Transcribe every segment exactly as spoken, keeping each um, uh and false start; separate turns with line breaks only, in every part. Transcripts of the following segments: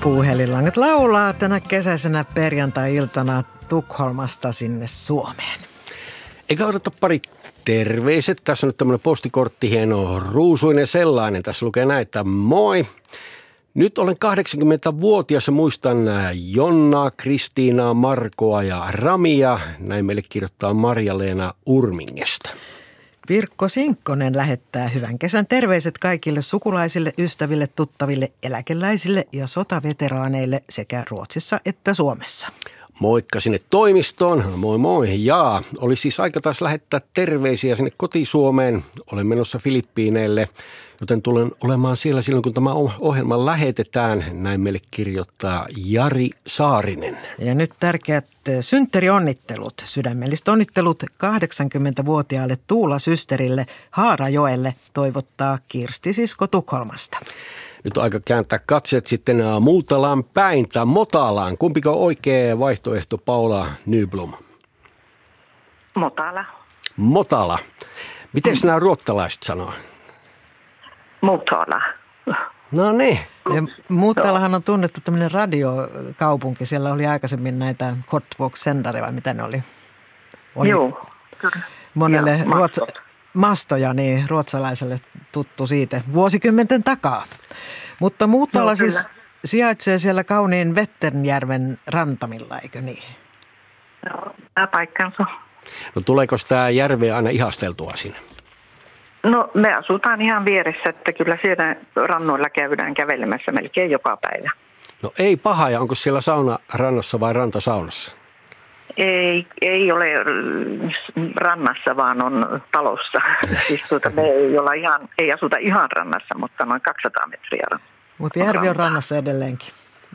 Puuhelinlangat laulaa tänä kesäisenä perjantai-iltana Tukholmasta sinne Suomeen.
Eikä odota pari terveiset. Tässä on nyt tämmöinen postikortti, hieno ruusuinen sellainen. Tässä lukee näin, että moi. Nyt olen kahdeksankymmentävuotias ja muistan Jonnaa, Kristiinaa, Markoa ja Ramia. Näin meille kirjoittaa Marja-Leena Urmingesta.
Virkko Sinkkonen lähettää hyvän kesän terveiset kaikille sukulaisille, ystäville, tuttaville, eläkeläisille ja sotaveteraaneille sekä Ruotsissa että Suomessa.
Moikka sinne toimistoon. Moi moi. Jaa, oli siis aika taas lähettää terveisiä sinne kotisuomeen. Olen menossa Filippiineille, joten tulen olemaan siellä silloin, kun tämä ohjelma lähetetään. Näin meille kirjoittaa Jari Saarinen.
Ja nyt tärkeät synttärionnittelut, sydämelliset onnittelut kahdeksankymmentävuotiaalle Tuula-systerille Haarajoelle toivottaa Kirsti Sisko Tukholmasta.
Nyt on aika kääntää katseet sitten Muutalaan päin tai Motalaan. Kumpiko on oikea vaihtoehto, Paula Nyblom?
Motala.
Motala. Miten nämä ruottalaiset sanoo?
Motala.
No niin.
Ja Motalahan on tunnettu tämmöinen radiokaupunki. Siellä oli aikaisemmin näitä Kortvågssändare vai mitä ne oli? oli
Joo.
monelle
ja,
ruotsa- mastoja, niin ruotsalaiselle tuttu siitä vuosikymmenten takaa. Mutta Motala no, siis sijaitsee siellä kauniin Vätternjärven rantamilla, eikö niin?
Joo, tämä paikkansa.
No tuleeko tämä järveä aina ihasteltua sinne?
No me asutaan ihan vieressä, että kyllä siellä rannoilla käydään kävelemässä melkein joka päivä.
No ei paha, ja onko siellä sauna rannassa vai rantasaunassa?
Ei, ei ole rannassa, vaan on talossa. Siis tuota, me ei, olla ihan, ei asuta ihan rannassa, mutta noin kaksisataa metriä.
Mutta järvi on rannassa edelleenkin.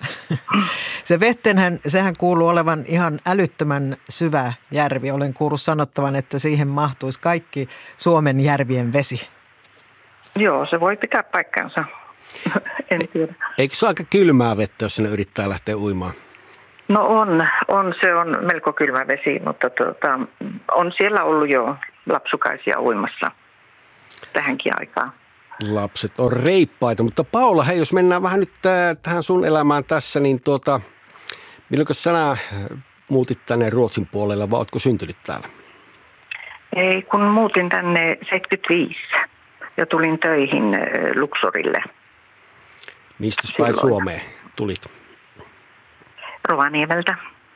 Se Vettenhän, sehän kuuluu olevan ihan älyttömän syvä järvi. Olen kuullut sanottavan, että siihen mahtuisi kaikki Suomen järvien vesi.
Joo, se voi pitää paikkansa. En tiedä.
Eikö se ole aika kylmää vettä, jos sinne yrittää lähteä uimaan?
No on, on, se on melko kylmä vesi, mutta tuota, on siellä ollut jo lapsukaisia uimassa tähänkin aikaan.
Lapset on reippaita, mutta Paula, hei, jos mennään vähän nyt tähän sun elämään tässä, niin tuota, milloinko sinä muutit tänne Ruotsin puolelle vai oletko syntynyt täällä?
Ei, kun muutin tänne seitsemänkymmentäviisi ja tulin töihin Luxorille.
Mistä päin Suomeen tulit?
Rovaniemeltä.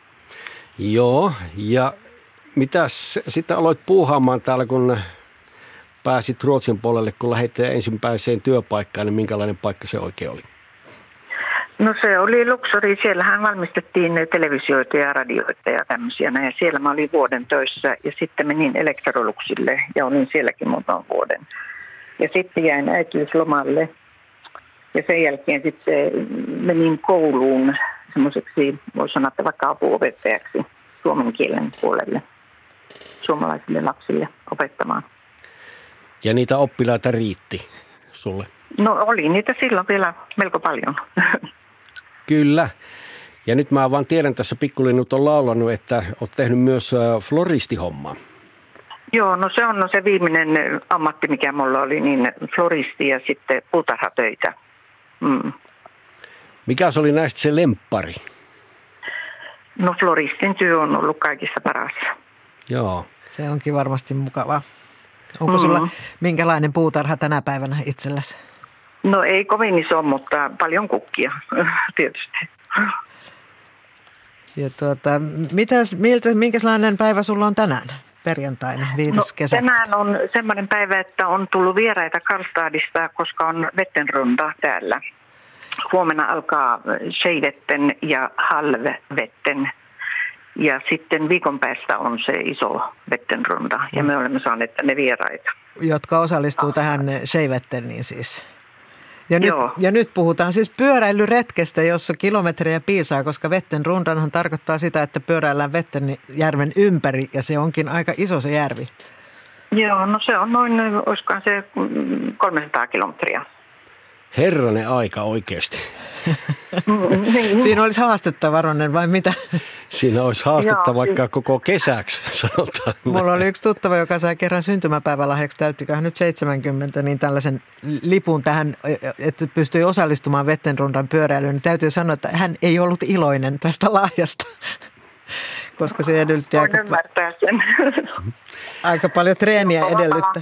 Joo, ja mitäs sitten aloit puuhaamaan täällä, kun pääsit Ruotsin puolelle, kun lähdit ensimmäiseen työpaikkaan, niin minkälainen paikka se oikein oli?
No se oli Luxori. Siellähän valmistettiin televisioita ja radioita ja tämmöisiä. Ja siellä mä olin vuoden töissä ja sitten menin Electroluxille ja olin sielläkin muutaman vuoden. Ja sitten jäin äitiyslomalle ja sen jälkeen sitten menin kouluun semmoiseksi, voisi sanoa, että vaikka apuopettajaksi suomen kielen puolelle suomalaisille lapsille opettamaan.
Ja niitä oppilaita riitti sulle?
No oli niitä silloin vielä melko paljon.
Kyllä. Ja nyt mä vaan tiedän, tässä Pikkulinnut on laulanut, että olet tehnyt myös floristihommaa. Joo,
no se on no se viimeinen ammatti, mikä mulla oli, niin floristi ja sitten puutarhatöitä. Mm.
Mikä se oli näistä se lemppari?
No floristin työ on ollut kaikissa paras.
Joo.
Se onkin varmasti mukavaa. Onko sulla mm. minkälainen puutarha tänä päivänä itselläsi?
No ei kovin iso, mutta paljon kukkia tietysti.
Ja tuota, mitäs, miltä, minkälainen päivä sulla on tänään, perjantaina, viides
no,
kesä?
Tänään on semmoinen päivä, että on tullut vieraita Karlstadista, koska on Vätternrunda täällä. Huomenna alkaa Tjejvetten ja Halvvetten. Ja sitten viikon päästä on se iso Vätternrunda ja me olemme saaneet tänne vieraita.
Jotka osallistuu ah. tähän Tjejvetteniin siis. Ja nyt, ja nyt puhutaan siis pyöräilyretkestä, jossa kilometrejä piisaa, koska Vätternrundanhan tarkoittaa sitä, että pyöräillään Vätternjärven ympäri ja se onkin aika iso se järvi.
Joo, no se on noin, olisikohan se kolmesataa kilometriä.
Herranen aika oikeasti.
Siinä olisi haastetta, Varonen, vai mitä?
Siinä olisi haastetta
Joo,
vaikka
siis
koko kesäksi, sanotaan.
Mulla oli yksi tuttava, joka sai kerran syntymäpäivälahjaksi, täyttiköhän nyt seitsemänkymmentä, niin tällaisen lipun tähän, että pystyi osallistumaan Vettenrundan pyöräilyyn. Täytyy sanoa, että hän ei ollut iloinen tästä lahjasta, koska se edellytti aika,
sen.
aika paljon treeniä edellyttää.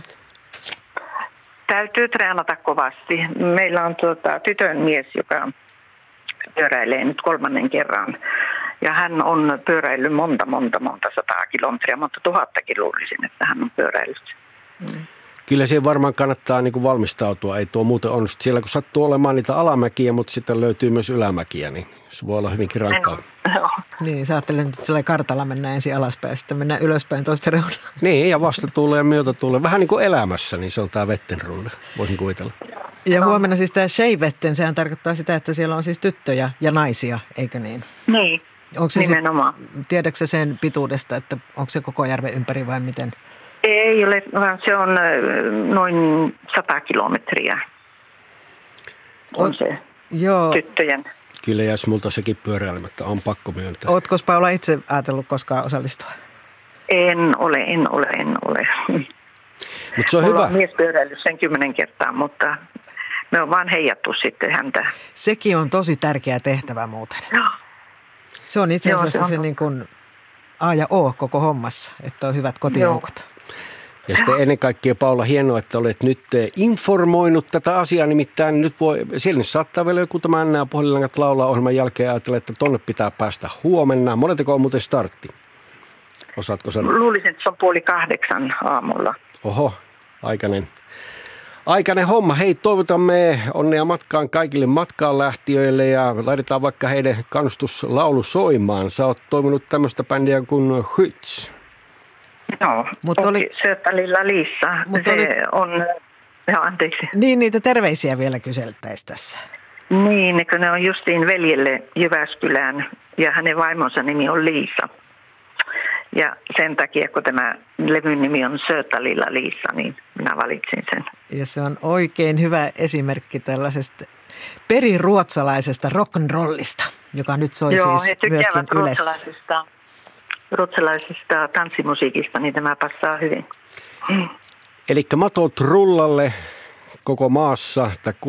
Täytyy treenata kovasti. Meillä on tuota, tytön mies, joka pyöräilee nyt kolmannen kerran. Ja hän on pyöräillyt monta, monta, monta sataa kilometriä, monta tuhattakin luulisin, että hän on pyöräillyt.
Kyllä siihen varmaan kannattaa niin kuin valmistautua, ei tuo muuten onnistu. Siellä kun sattuu olemaan niitä alamäkiä, mutta sitten löytyy myös ylämäkiä, niin se voi olla hyvinkin rankkaa.
Niin, sä ajattelen, että tulee kartalla mennään ensin alaspäin ja sitten mennään ylöspäin toista reunaa.
Niin, ja vasta tulee ja myötä tulee. Vähän niin kuin elämässä, niin se on tämä Vettenrunde, voisin kuvitella.
Ja huomenna siis tämä Skeivetten, sehän tarkoittaa sitä, että siellä on siis tyttöjä ja naisia, eikö niin?
Niin,
onko se
nimenomaan.
Se, tiedätkö sen pituudesta, että onko se koko järven ympäri vai miten?
Ei ole, vaan se on noin sata kilometriä on o, se joo. tyttöjen.
Kyllä jäisi multa sekin pyöräilemättä, on pakko myöntää.
Ootko Paula itse ajatellut koskaan osallistua?
En ole, en ole, en ole.
Mut se on
Mulla
hyvä.
on mies pyöräillyt sen kymmenen kertaa, mutta me on vaan heijattu sitten häntä.
Sekin on tosi tärkeä tehtävä muuten.
Joo.
Se on itse asiassa
Joo, se,
se, se niin kuin A ja O koko hommassa, että on hyvät kotijoukot. Joo.
Ja sitten ennen kaikkea, Paula, hienoa, että olet nyt informoinut tätä asiaa, nimittäin nyt voi, siellä saattaa vielä joku tämä N Puhelinlangat laulaa ohjelman jälkeen ajatella, että tonne pitää päästä huomenna. Monetako on muuten startti? Osaatko sanoa?
Luulisin, että se on puoli kahdeksan aamulla.
Oho, aikainen. Aikainen homma. Hei, toivotamme onnea matkaan kaikille matkaan lähtiöille ja laitetaan vaikka heidän kannustuslaulu soimaan. Sä oot toiminut tämmöistä bändiä kuin Hyts.
Joo,
mutta oli
Sötalilla Liissa. Se oli, on, joo, anteeksi.
Niin, niitä terveisiä vielä kyseltäisiin tässä.
Niin, kun ne on justiin veljelle Jyväskylään ja hänen vaimonsa nimi on Liisa. Ja sen takia, kun tämä levyn nimi on Sötalilla Liissa, niin minä valitsin sen.
Ja se on oikein hyvä esimerkki tällaisesta periruotsalaisesta rock'n'rollista, joka nyt soi
joo,
siis
he
myöskin Ylessä.
Ruotsalaisista, ruotsalaisista tanssimusiikista, niin tämä passaa hyvin.
Elikkä matot rullalle koko maassa.